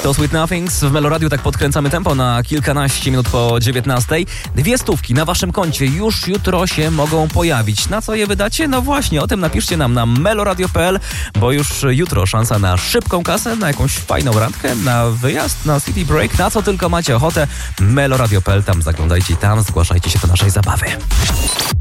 To Sweet Nothings w Meloradiu. Tak podkręcamy tempo na kilkanaście minut po 19. 2 stówki na waszym koncie już jutro się mogą pojawić. Na co je wydacie? No właśnie, o tym napiszcie nam na meloradio.pl, bo już jutro szansa na szybką kasę, na jakąś fajną randkę, na wyjazd, na city break, na co tylko macie ochotę. meloradio.pl, tam zaglądajcie i tam zgłaszajcie się do naszej zabawy.